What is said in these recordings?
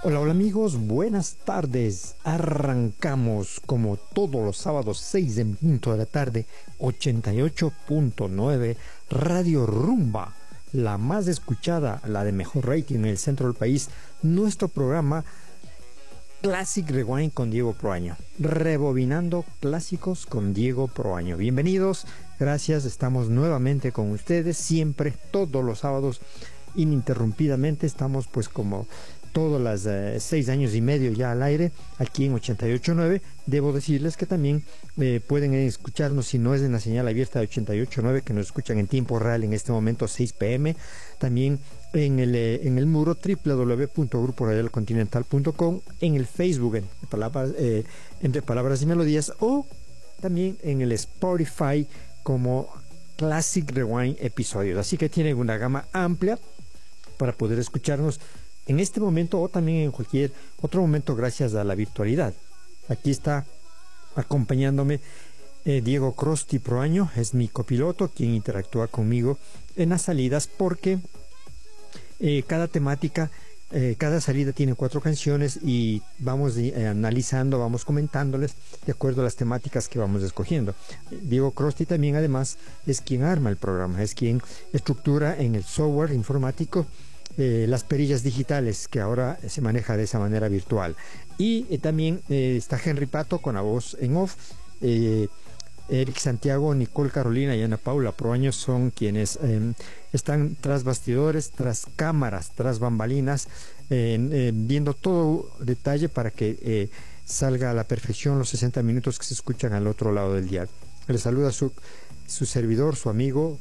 Hola, hola amigos, buenas tardes. Arrancamos como todos los sábados 6 en punto de la tarde, 88.9 Radio Rumba, la más escuchada, la de mejor rating en el centro del país, nuestro programa Classic Rewind con Diego Proaño, rebobinando clásicos con Diego Proaño. Bienvenidos, gracias, estamos nuevamente con ustedes, siempre, todos los sábados, ininterrumpidamente, estamos pues como todos los 6 años y medio ya al aire, aquí en 88.9. Debo decirles que también pueden escucharnos, si no es en la señal abierta de 88.9, que nos escuchan en tiempo real en este momento, 6 p.m., también en el muro www.gruporadialcontinental.com, en el Facebook, entre palabras y melodías, o también en el Spotify como Classic Rewind episodios. Así que tienen una gama amplia para poder escucharnos en este momento o también en cualquier otro momento gracias a la virtualidad. Aquí está acompañándome Diego Crosti Proaño, es mi copiloto, quien interactúa conmigo en las salidas, porque cada temática, cada salida tiene 4 canciones y vamos analizando, vamos comentándoles de acuerdo a las temáticas que vamos escogiendo. Diego Crosti también además es quien arma el programa, es quien estructura en el software informático las perillas digitales, que ahora se maneja de esa manera virtual. Y también está Henry Pato con la voz en off. Eric Santiago, Nicole Carolina y Ana Paula Proaño son quienes están tras bastidores, tras cámaras, tras bambalinas, viendo todo detalle para que salga a la perfección los 60 minutos que se escuchan al otro lado del dial. Les saluda su servidor, su amigo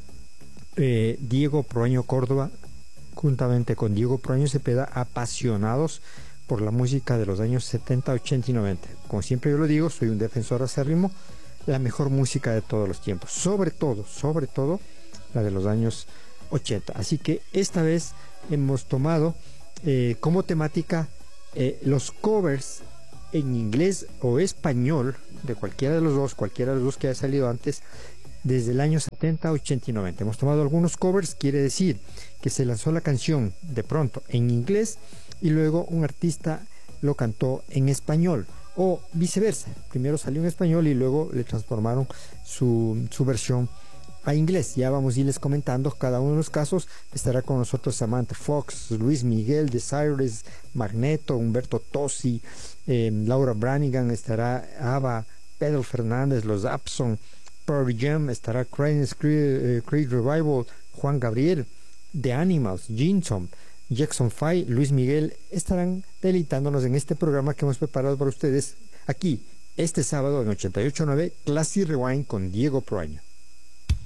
Diego Proaño Córdoba, juntamente con Diego Proaño Cepeda, apasionados por la música de los años 70, 80 y 90. Como siempre yo lo digo, soy un defensor acérrimo, la mejor música de todos los tiempos, sobre todo la de los años 80. Así que esta vez hemos tomado como temática los covers en inglés o español de cualquiera de los dos que haya salido antes, desde el año 70, 80 y 90. Hemos tomado algunos covers, quiere decir que se lanzó la canción de pronto en inglés y luego un artista lo cantó en español, o viceversa, primero salió en español y luego le transformaron su versión a inglés. Ya vamos a irles comentando cada uno de los casos. Estará con nosotros Samantha Fox, Luis Miguel, The Cyrus, Magneto, Humberto Tosi, Laura Branigan, estará Ava, Pedro Fernández, Los Abson, Pearl Jam, estará Creedence Creed Revival, Juan Gabriel, The Animals, Jinson, Jackson 5, Luis Miguel, estarán deleitándonos en este programa que hemos preparado para ustedes aquí, este sábado en 88.9, Classic Rewind con Diego Proaño.